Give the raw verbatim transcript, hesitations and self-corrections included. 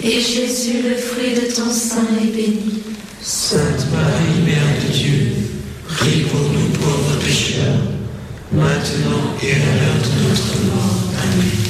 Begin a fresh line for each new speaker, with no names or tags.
Et Jésus, le fruit de ton sein, est béni.
Sainte Marie, Mère de Dieu, prie pour nous pauvres pécheurs, maintenant et à l'heure de notre mort. Amen.